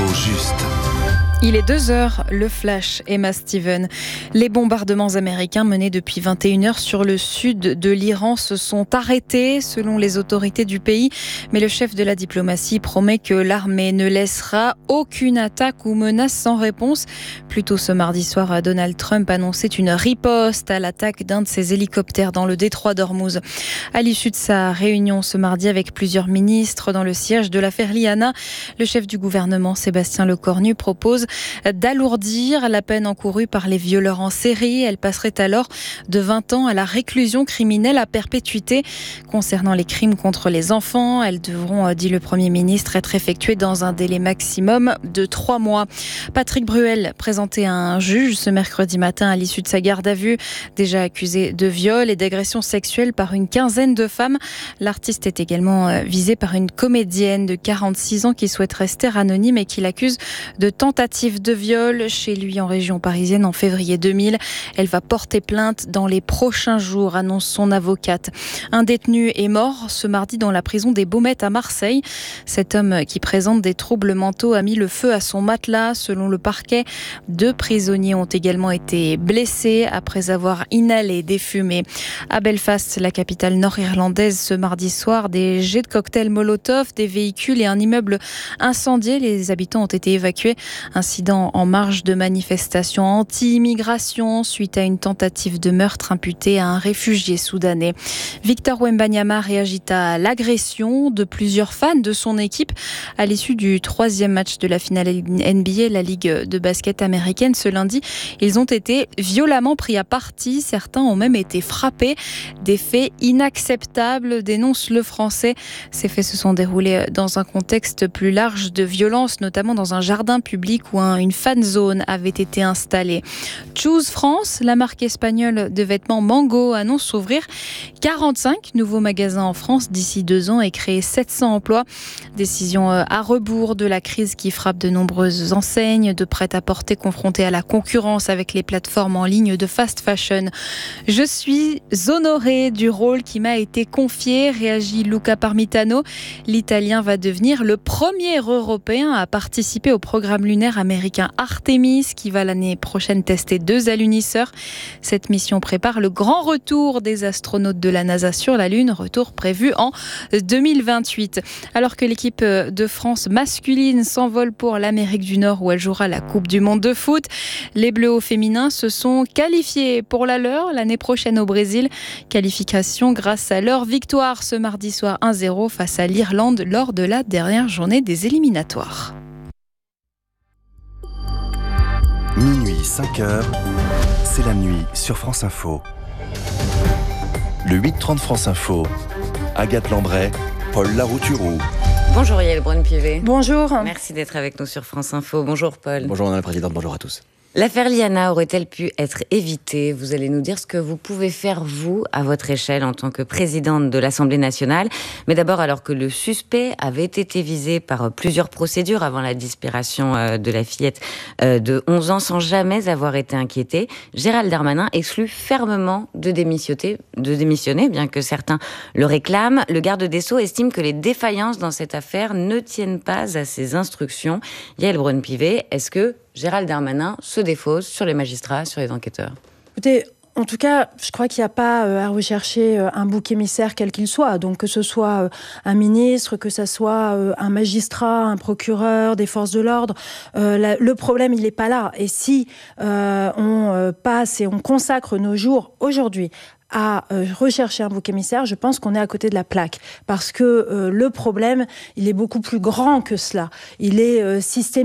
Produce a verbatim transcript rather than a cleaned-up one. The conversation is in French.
L'info juste. Il est deux heures, le flash, Emma Steven. Les bombardements américains menés depuis vingt et une heures sur le sud de l'Iran se sont arrêtés selon les autorités du pays. Mais le chef de la diplomatie promet que l'armée ne laissera aucune attaque ou menace sans réponse. Plus tôt ce mardi soir, Donald Trump annonçait une riposte à l'attaque d'un de ses hélicoptères dans le détroit d'Ormuz. À l'issue de sa réunion ce mardi avec plusieurs ministres dans le siège de l'affaire Liana, le chef du gouvernement, Sébastien Lecornu, propose d'alourdir la peine encourue par les violeurs en série. Elle passerait alors de vingt ans à la réclusion criminelle à perpétuité. Concernant les crimes contre les enfants, elles devront, dit le Premier ministre, être effectuées dans un délai maximum de trois mois. Patrick Bruel, présenté à un juge ce mercredi matin à l'issue de sa garde à vue, déjà accusé de viol et d'agression sexuelle par une quinzaine de femmes. L'artiste est également visé par une comédienne de quarante-six ans qui souhaite rester anonyme et qui l'accuse de tentative de viol chez lui en région parisienne en février deux mille. Elle va porter plainte dans les prochains jours, annonce son avocate. Un détenu est mort ce mardi dans la prison des Baumettes à Marseille. Cet homme qui présente des troubles mentaux a mis le feu à son matelas. Selon le parquet, deux prisonniers ont également été blessés après avoir inhalé des fumées. À Belfast, la capitale nord-irlandaise, ce mardi soir, des jets de cocktails Molotov, des véhicules et un immeuble incendié. Les habitants ont été évacués. Incident en marge de manifestations anti-immigration suite à une tentative de meurtre imputée à un réfugié soudanais. Victor Wembanyama réagit à l'agression de plusieurs fans de son équipe à l'issue du troisième match de la finale N B A, la Ligue de basket américaine. Ce lundi, ils ont été violemment pris à partie. Certains ont même été frappés. Des faits inacceptables, dénonce le Français. Ces faits se sont déroulés dans un contexte plus large de violence, notamment dans un jardin public où un, une fan zone avait été installée. Choose France, la marque espagnole de vêtements Mango, annonce ouvrir quarante-cinq nouveaux magasins en France d'ici deux ans et créer sept cents emplois. Décision à rebours de la crise qui frappe de nombreuses enseignes de prêt-à-porter confrontées à la concurrence avec les plateformes en ligne de fast fashion. Je suis honorée du rôle qui m'a été confié, réagit Luca Parmitano. L'Italien va devenir le premier Européen à participer au programme lunaire américain Artemis qui va l'année prochaine tester deux alunisseurs. Cette mission prépare le grand retour des astronautes de la NASA sur la Lune, retour prévu en deux mille vingt-huit. Alors que l'équipe de France masculine s'envole pour l'Amérique du Nord où elle jouera la Coupe du Monde de foot, les Bleus féminins se sont qualifiés pour la leur l'année prochaine au Brésil. Qualification grâce à leur victoire ce mardi soir un zéro face à l'Irlande lors de la dernière journée des éliminatoires. Minuit, cinq heures, c'est la nuit sur France Info. Le huit trente France Info, Agathe Lambray, Paul Larouturou. Bonjour Yael Braun-Pivet. Bonjour. Merci d'être avec nous sur France Info. Bonjour Paul. Bonjour Madame la Présidente, bonjour à tous. L'affaire Liana aurait-elle pu être évitée ? Vous allez nous dire ce que vous pouvez faire, vous, à votre échelle, en tant que présidente de l'Assemblée nationale. Mais d'abord, alors que le suspect avait été visé par plusieurs procédures avant la disparition de la fillette de onze ans sans jamais avoir été inquiété, Gérald Darmanin exclut fermement de démissionner, de démissionner, bien que certains le réclament. Le garde des Sceaux estime que les défaillances dans cette affaire ne tiennent pas à ses instructions. Yael Braun-Pivet, est-ce que Gérald Darmanin se défausse sur les magistrats, sur les enquêteurs? Écoutez, en tout cas, je crois qu'il n'y a pas à rechercher un bouc émissaire quel qu'il soit. Donc que ce soit un ministre, que ce soit un magistrat, un procureur, des forces de l'ordre, euh, le problème, il n'est pas là. Et si euh, on passe et on consacre nos jours aujourd'hui à euh, rechercher un bouc émissaire, je pense qu'on est à côté de la plaque. Parce que euh, le problème, il est beaucoup plus grand que cela. Il est euh, systémique.